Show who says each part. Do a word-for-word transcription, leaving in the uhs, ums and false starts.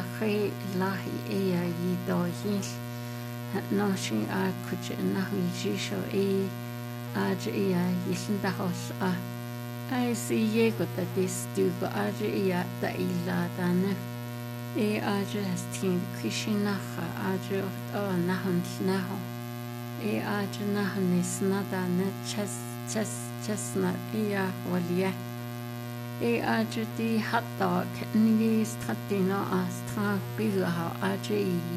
Speaker 1: lahi lahi ea i dohin no shi a kuch na hu jisho e a ia yishinda hos a ai si ye go ta dis tu go a ia ta ila dane e a has tin kishina a o na hun na ho e a na hun na dane chess chess chestnut ia walia e a di hot dog ni statino a stra biga ha a